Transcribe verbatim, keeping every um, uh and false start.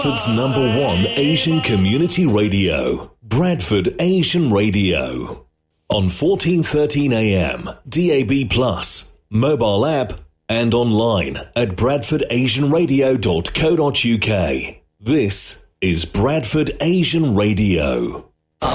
Bradford's number one Asian community radio, Bradford Asian Radio. On fourteen thirteen A M, D A B plus, mobile app, and online at bradford asian radio dot co dot uk. This is Bradford Asian Radio.